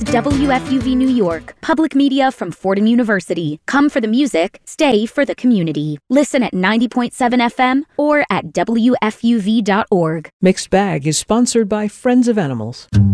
WFUV New York, public media from Fordham University. Come for the music, stay for the community. Listen at 90.7 FM or at WFUV.org. Mixed Bag is sponsored by Friends of Animals.